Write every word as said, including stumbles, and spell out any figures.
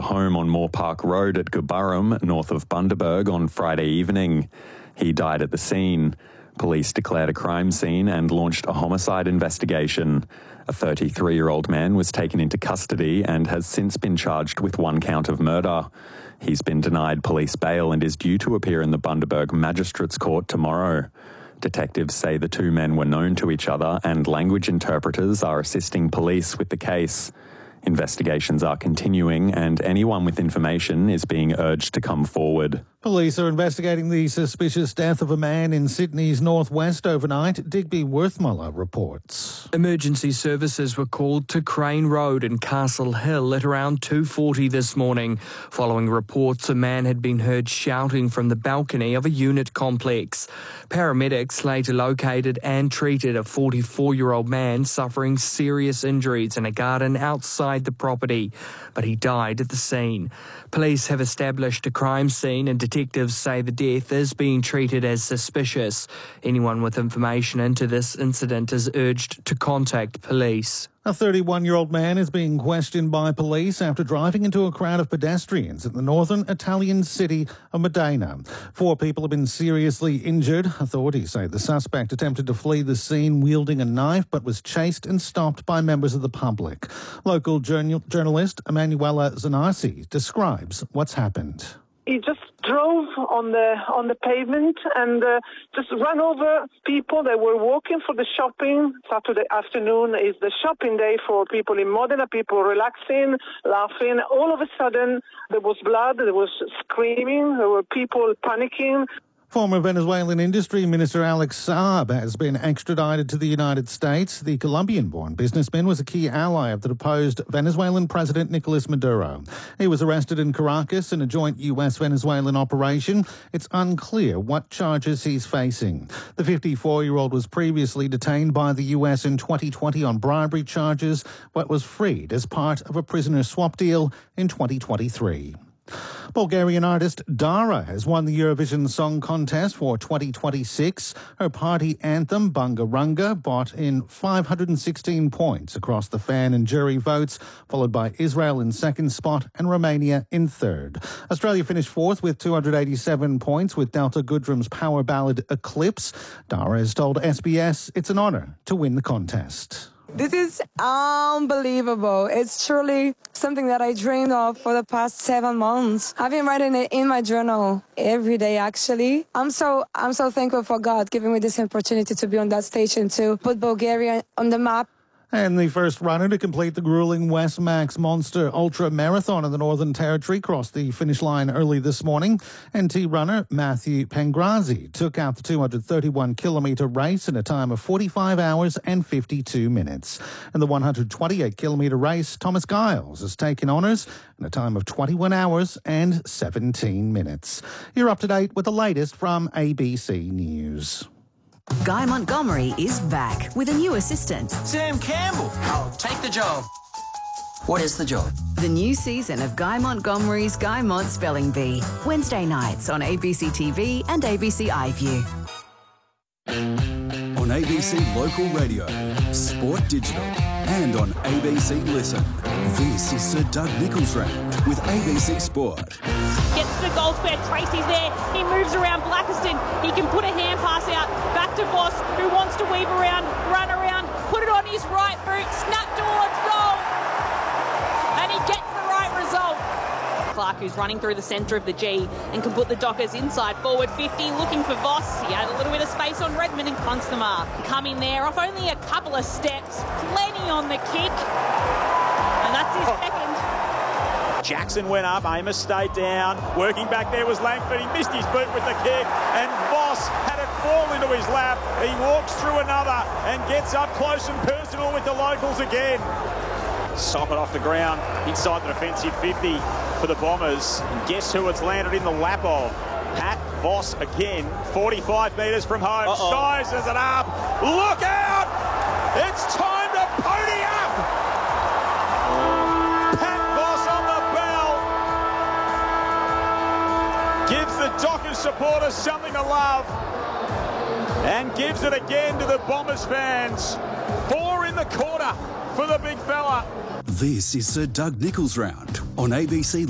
home on Moore Park Road at Gurburrum, north of Bundaberg, on Friday evening. He died at the scene. Police declared a crime scene and launched a homicide investigation. A thirty-three-year-old man was taken into custody and has since been charged with one count of murder. He's been denied police bail and is due to appear in the Bundaberg Magistrates Court tomorrow. Detectives say the two men were known to each other and language interpreters are assisting police with the case. Investigations are continuing and anyone with information is being urged to come forward. Police are investigating the suspicious death of a man in Sydney's northwest overnight. Digby Worthmuller reports. Emergency services were called to Crane Road and Castle Hill at around two forty this morning, following reports a man had been heard shouting from the balcony of a unit complex. Paramedics later located and treated a forty-four-year-old man suffering serious injuries in a garden outside the property, but he died at the scene. Police have established a crime scene and detectives say the death is being treated as suspicious. Anyone with information into this incident is urged to contact police. A thirty-one-year-old man is being questioned by police after driving into a crowd of pedestrians in the northern Italian city of Modena. Four people have been seriously injured. Authorities say the suspect attempted to flee the scene wielding a knife but was chased and stopped by members of the public. Local journal- journalist Emanuela Zanarsi describes what's happened. He just drove on the on the pavement and uh, just ran over people that were walking for the shopping. Saturday afternoon is the shopping day for people in Modena, people relaxing, laughing. All of a sudden, there was blood, there was screaming, there were people panicking. Former Venezuelan Industry Minister Alex Saab has been extradited to the United States. The Colombian-born businessman was a key ally of the deposed Venezuelan President Nicolas Maduro. He was arrested in Caracas in a joint U S Venezuelan operation. It's unclear what charges he's facing. The fifty-four-year-old was previously detained by the U S in twenty twenty on bribery charges, but was freed as part of a prisoner swap deal in twenty twenty-three. Bulgarian artist Dara has won the Eurovision Song Contest for twenty twenty-six. Her party anthem, Bunga Runga, brought in five hundred sixteen points across the fan and jury votes, followed by Israel in second spot and Romania in third. Australia finished fourth with two hundred eighty-seven points with Delta Goodrum's power ballad Eclipse. Dara has told S B S it's an honour to win the contest. This is unbelievable. It's truly something that I dreamed of for the past seven months. I've been writing it in my journal every day, actually. I'm so I'm so thankful for God giving me this opportunity to be on that stage and to put Bulgaria on the map. And the first runner to complete the grueling Westmax Monster Ultra Marathon in the Northern Territory crossed the finish line early this morning. N T runner Matthew Pangrazi took out the two hundred thirty-one kilometre race in a time of forty-five hours and fifty-two minutes. In the one hundred twenty-eight kilometre race, Thomas Giles has taken honours in a time of twenty-one hours and seventeen minutes. You're up to date with the latest from A B C News. Guy Montgomery is back with a new assistant. Sam Campbell. I'll take the job. What is the job? The new season of Guy Montgomery's Guy Mont Spelling Bee. Wednesday nights on A B C T V and A B C iView. On A B C Local Radio, Sport Digital, and on A B C Listen. This is Sir Doug Nicholls Round with A B C Sport. Gets to the goal square, Tracy's there, he moves around Blackiston, he can put a hand pass out, back to Voss, who wants to weave around, run around, put it on his right boot, snap towards goal, and he gets the right result. Clark, who's running through the centre of the G and can put the Dockers inside forward fifty, looking for Voss. He had a little bit of space on Redmond and punts the mark. Coming there off only a couple of steps, plenty on the kick, and that's his second. Jackson went up, Amos stayed down. Working back there was Langford. He missed his boot with the kick, and Voss had it fall into his lap. He walks through another and gets up close and personal with the locals again. Soppet off the ground inside the defensive fifty for the Bombers. And guess who it's landed in the lap of? Pat Voss again, forty-five metres from home. Uh-oh. Sizes it up. Look out! It's time to pony up! Gives the Dockers supporters something to love and gives it again to the Bombers fans. Four in the quarter for the big fella. This is Sir Doug Nicholls Round on A B C